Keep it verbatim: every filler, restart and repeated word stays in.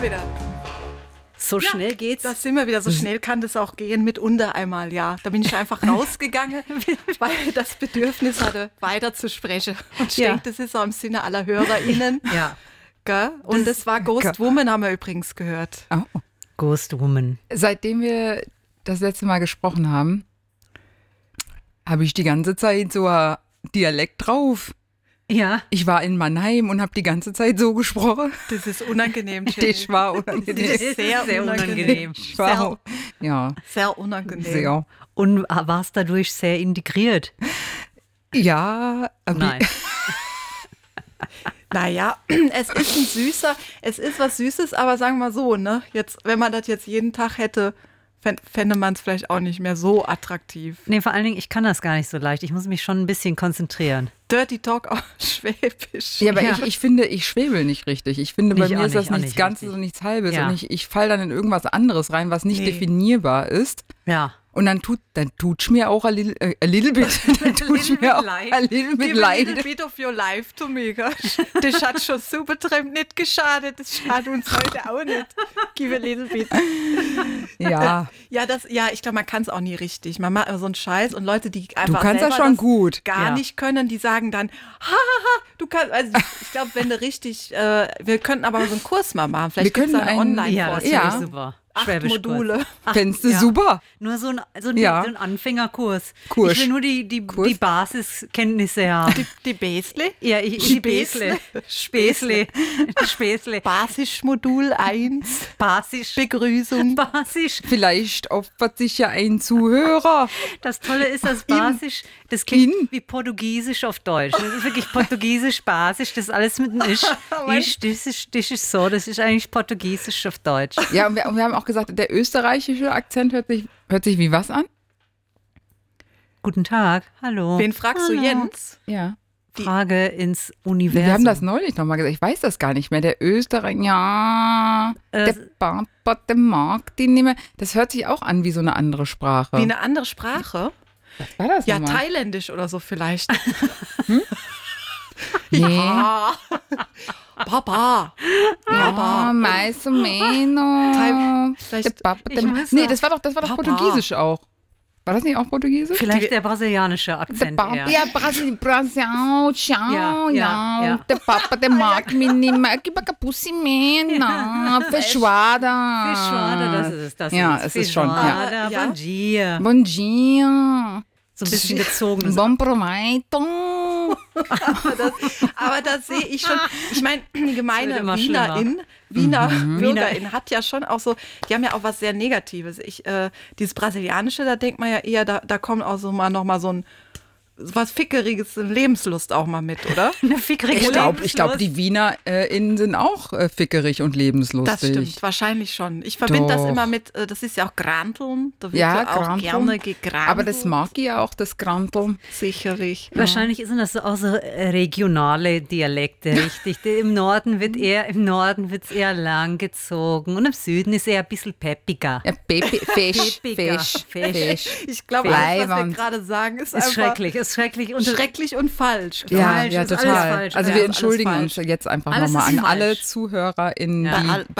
wir wieder. So Ja, schnell geht's. Da sind wir wieder. So schnell kann das auch gehen, mitunter einmal, ja. Da bin ich einfach rausgegangen, weil das Bedürfnis hatte, weiterzusprechen. Und ich Ja. denke, das ist auch im Sinne aller HörerInnen. Ja. Gell? Und das, war Ghost Woman, haben wir übrigens gehört. Oh. Ghost Woman. Seitdem wir das letzte Mal gesprochen haben, habe ich die ganze Zeit so ein Dialekt drauf. Ja. Ich war in Mannheim und habe die ganze Zeit so gesprochen. Das ist unangenehm, Jenny. Das war unangenehm. Das ist sehr, Sehr unangenehm. unangenehm. Ich war, ja, Sehr unangenehm. sehr. Und war es dadurch sehr integriert? Ja, aber Nein. Naja, es ist ein süßer, es ist was Süßes, aber sagen wir mal so, ne? Jetzt, wenn man das jetzt jeden Tag hätte, fänd- fände man es vielleicht auch nicht mehr so attraktiv. Nee, vor allen Dingen, ich kann das gar nicht so leicht. Ich muss mich schon ein bisschen konzentrieren. Dirty Talk auf Schwäbisch. Ja, aber Ja. Ich, ich finde, ich schwebel nicht richtig. Ich finde, bei Ich mir auch ist das nicht, auch nichts nicht Ganzes richtig. und nichts Halbes. Ja. Und ich, ich falle dann in irgendwas anderes rein, was nicht Nee. definierbar ist. Ja. Und dann tut dann tut's mir auch a little, äh, a little bit, dann tut's little mir bit auch leid. a little bit Give a little leid. bit of your life to me, gell? Das hat schon super trimmt nicht geschadet, das schadet uns heute auch nicht. Give a little bit. Ja, Ja, das, ja, ich glaube, man kann es auch nie richtig. Man macht immer so einen Scheiß und Leute, die du einfach kannst das selber schon gut. gar Ja. nicht können, die sagen dann, ha, ha, ha, du kannst, also ich glaube, wenn du richtig, äh, wir könnten aber so einen Kurs mal machen. Vielleicht Wir gibt es können einen einen- online Ja, das Ja. finde ich super. Acht Schwäbischkurs. Module. Findest du ja. super? Nur so ein, so ein, Ja. so ein Anfängerkurs. Kurs. Ich will nur die, die, Kurs. die Basiskenntnisse haben. Die, die Bäsle. Ja, ich, die Bäsle. Späßle. Späßle. Basismodul eins. Basis. Begrüßung. Basis. Vielleicht opfert sich ja ein Zuhörer. Das Tolle ist, dass Basisch, das klingt In. wie Portugiesisch auf Deutsch. Das ist wirklich Portugiesisch, Basisch, das ist alles mit dem Ich. Ich, das ist, das ist so, das ist eigentlich Portugiesisch auf Deutsch. Ja, und wir, und wir haben auch gesagt, der österreichische Akzent hört sich, hört sich wie was an? Guten Tag, hallo. Wen fragst Hallo. du, Jens? Ja. Frage ins Universum. Wir haben das neulich nochmal gesagt. Ich weiß das gar nicht mehr. Der Österreich, ja, Äh, der Papa, der mag die nicht mehr. Das hört sich auch an wie so eine andere Sprache. Wie eine andere Sprache? Was war das Ja, nochmal? thailändisch oder so vielleicht. Nee. Ah. Papa. Ja, Papa. mais ou menos. Thai- Der vielleicht- Papa, Ich der, muss nee, sagen, das war doch, das war doch Papa. Portugiesisch auch. War das nicht auch Portugiesisch? Vielleicht der brasilianische Der Akzent Papa, eher. ja, Brasil, Brasil, ciao, Ja, ja, ja, ja. Der Papa, der mag mich nicht mehr. Gib mir Capussi mehr, feijoada. Feijoada, das ist es. Das Ja, ist es ist schon, ja. Feijoada, Ja. Bom dia. Bom dia. So ein bisschen gezogen. Bom proveito. Aber das, aber das sehe ich schon. Ich meine, die wird gemeine immer Wienerin, Wiener Mhm. Bürgerin hat ja schon auch so, die haben ja auch was sehr Negatives. Ich, äh, dieses Brasilianische, da denkt man ja eher, da, da kommt auch so mal noch mal so ein was Fickeriges, Lebenslust auch mal mit, oder? Eine fickrige Ich glaube, ich glaub, Lebenslust. die Wiener äh, innen sind auch äh, fickerig und lebenslustig. Das stimmt, wahrscheinlich schon. Ich verbinde das Doch. immer mit, äh, das ist ja auch Granteln, da wird Ja, ja auch Granteln. gerne gegrantelt. Aber das mag ich ja auch, das Granteln. sicherlich. Wahrscheinlich sind das auch so äh, regionale Dialekte, richtig. Im Norden wird eher, im Norden wird es eher langgezogen und im Süden ist eher ein bisschen peppiger. Ja, Baby, Fisch, Peppiger. Fisch, Fisch. Fisch. Ich glaube, alles, was wir Leibwand. gerade sagen, ist, Ist einfach schrecklich, ist schrecklich. Und schrecklich und falsch. Ja, Falsch, ja, ist alles total. falsch. Also Ja, wir ist entschuldigen alles uns falsch. jetzt einfach Alles nochmal ist an alle falsch. ZuhörerInnen, Ja. die Bei all- bei